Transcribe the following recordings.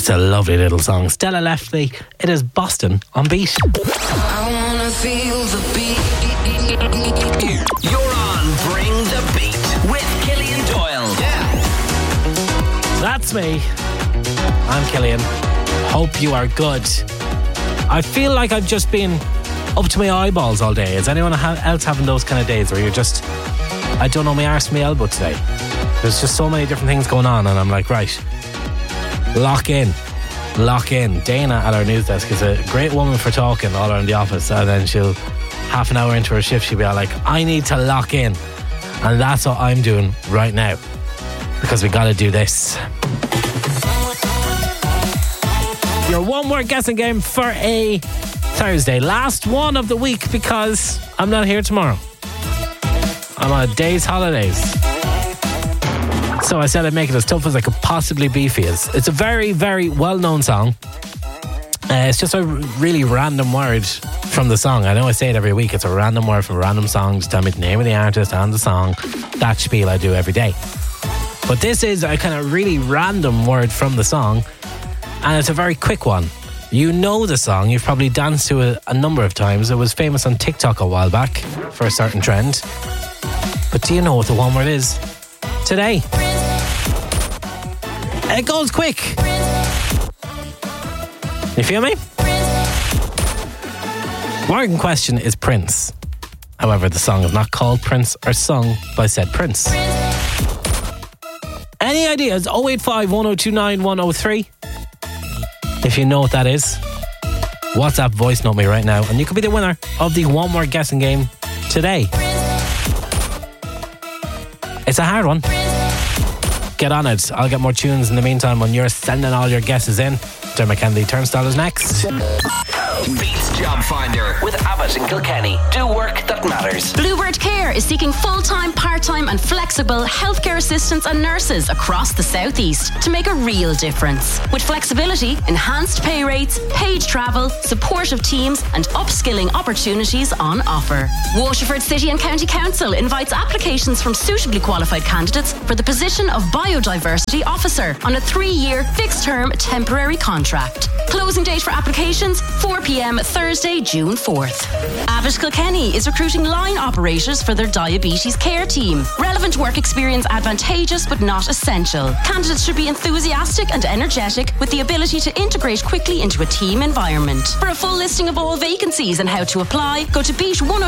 That's a lovely little song. Stella Lefty. It is Boston on Beat. I wanna feel the beat. You're on Bring the Beat with Killian Doyle. Yeah. That's me. I'm Killian. Hope you are good. I feel like I've just been up to my eyeballs all day. Is anyone else having those kind of days where you're just, I don't know, my arse and my elbow today? There's just so many different things going on and I'm like, right, lock in. Dana at our news desk is a great woman for talking all around the office, and then she'll, half an hour into her shift, she'll be all like, I need to lock in. And that's what I'm doing right now, because we got to do this. Your one word guessing game for a Thursday. Last one of the week, because I'm not here tomorrow. I'm on a day's holidays. So I said I'd make it as tough as I could possibly be for you. It's a very, very well-known song. It's just a really random word from the song. I know I say it every week. It's a random word from a random song. Just tell me the name of the artist and the song. That spiel I do every day. But this is a kind of really random word from the song. And it's a very quick one. You know the song. You've probably danced to it a number of times. It was famous on TikTok a while back for a certain trend. But do you know what the one word is today? It goes quick. You feel me? Word in question is Prince. However, the song is not called Prince or sung by said Prince. Any ideas? 085 1029 103. If you know what that is, WhatsApp voice note me right now and you could be the winner of the one word guessing game today. It's a hard one. Get on it. I'll get more tunes in the meantime when you're sending all your guesses in. Dermot Kennedy Turnstile is next. Beats Job Finder with Abbott and Kilkenny. Do work that matters. Bluebird Care is seeking full-time, part-time and flexible healthcare assistants and nurses across the southeast to make a real difference. With flexibility, enhanced pay rates, paid travel, supportive teams and upskilling opportunities on offer. Waterford City and County Council invites applications from suitably qualified candidates for the position of Biodiversity Officer on a 3-year fixed-term temporary contract. Closing date for applications 4 p.m. Thursday, June 4th. Abbott Kilkenny is recruiting line operators for their diabetes care team. Relevant work experience advantageous but not essential. Candidates should be enthusiastic and energetic with the ability to integrate quickly into a team environment. For a full listing of all vacancies and how to apply, go to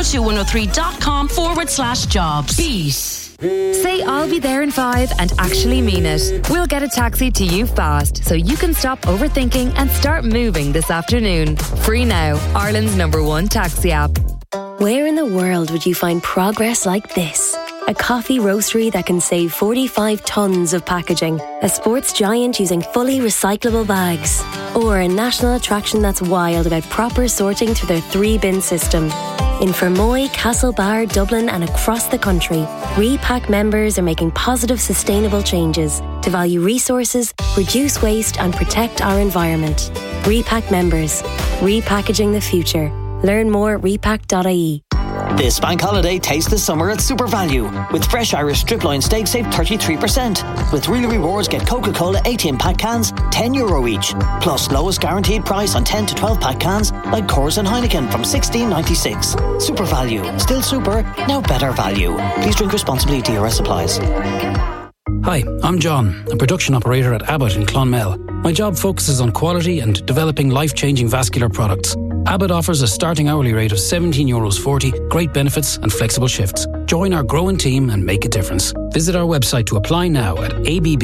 beat102103.com/jobs. Beat. Say I'll be there in 5 and actually mean it. We'll get a taxi to you fast so you can stop overthinking and start moving this afternoon. Free now, Ireland's #1 taxi app. Where in the world would you find progress like this? A coffee roastery that can save 45 tonnes of packaging, a sports giant using fully recyclable bags, or a national attraction that's wild about proper sorting through their 3-bin system. In Fermoy, Castlebar, Dublin and across the country, Repack members are making positive, sustainable changes to value resources, reduce waste and protect our environment. Repack members, repackaging the future. Learn more at repack.ie. This bank holiday, taste the summer at Super Value. With fresh Irish strip loin steak, save 33%. With Real Rewards, get Coca-Cola 18-pack cans, €10 each. Plus, lowest guaranteed price on 10 to 12-pack cans, like Coors and Heineken from $16.96. Super Value. Still super, now better value. Please drink responsibly. DRS applies. Hi, I'm John, a production operator at Abbott in Clonmel. My job focuses on quality and developing life-changing vascular products. Abbott offers a starting hourly rate of €17.40, great benefits and flexible shifts. Join our growing team and make a difference. Visit our website to apply now at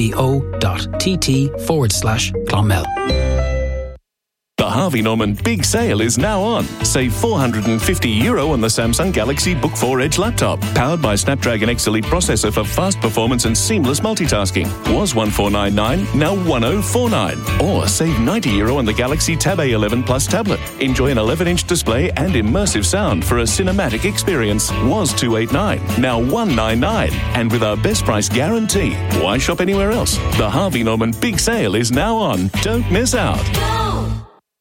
abbo.tt/Clonmel. The Harvey Norman Big Sale is now on. Save €450 on the Samsung Galaxy Book 4 Edge laptop. Powered by Snapdragon X Elite processor for fast performance and seamless multitasking. Was $1,499, now $1,049. Or save €90 on the Galaxy Tab A11 Plus tablet. Enjoy an 11-inch display and immersive sound for a cinematic experience. Was $289, now $199. And with our best price guarantee, why shop anywhere else? The Harvey Norman Big Sale is now on. Don't miss out.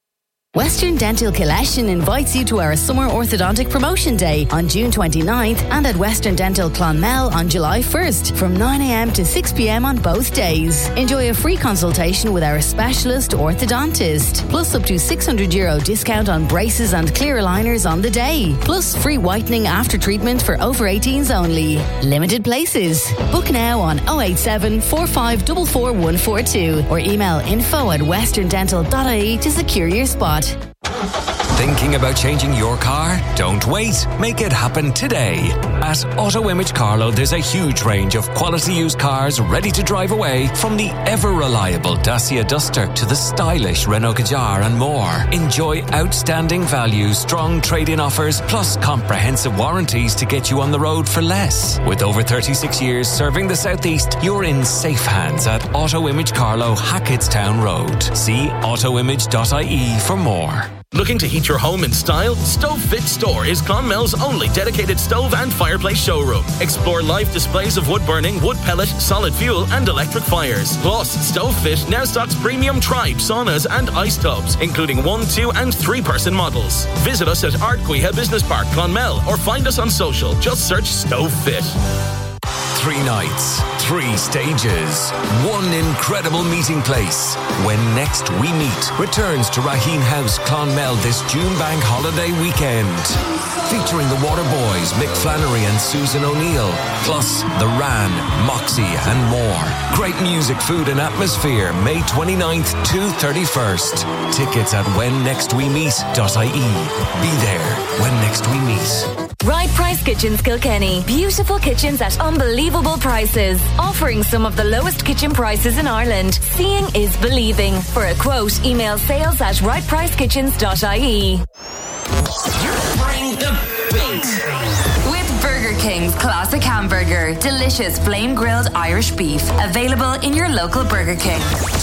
Western Dental Collection invites you to our Summer Orthodontic Promotion Day on June 29th and at Western Dental Clonmel on July 1st from 9am to 6pm on both days. Enjoy a free consultation with our specialist orthodontist, plus up to €600 discount on braces and clear aligners on the day, plus free whitening after treatment for over 18s only. Limited places. Book now on 087 4544 142 or email info@westerndental.ie to secure your spot. Thinking about changing your car? Don't wait. Make it happen today. At Auto Image Carlow, there's a huge range of quality used cars ready to drive away, from the ever-reliable Dacia Duster to the stylish Renault Kadjar and more. Enjoy outstanding value, strong trade-in offers, plus comprehensive warranties to get you on the road for less. With over 36 years serving the Southeast, you're in safe hands at Auto Image Carlow, Hackettstown Road. See autoimage.ie for more. Looking to heat your home in style? Stove Fit Store is Clonmel's only dedicated stove and fireplace showroom. Explore live displays of wood burning, wood pellet, solid fuel and electric fires. Plus, Stove Fit now stocks premium Tribe saunas and ice tubs, including 1, 2 and 3 person models. Visit us at Ardcuiha Business Park, Clonmel, or find us on social. Just search Stove Fit. 3 nights, 3 stages, 1 incredible meeting place. When Next We Meet returns to Raheen House, Clonmel this June bank holiday weekend. Featuring the Waterboys, Mick Flannery and Susan O'Neill, plus The Ran, Moxie and more. Great music, food and atmosphere, May 29th to 31st. Tickets at whennextwemeet.ie. Be there when next we meet. Right Price Kitchens Kilkenny. Beautiful kitchens at unbelievable prices. Offering some of the lowest kitchen prices in Ireland. Seeing is believing. For a quote, email sales@rightpricekitchens.ie. Bring the beat. With Burger King's classic hamburger, delicious flame grilled Irish beef, available in your local Burger King.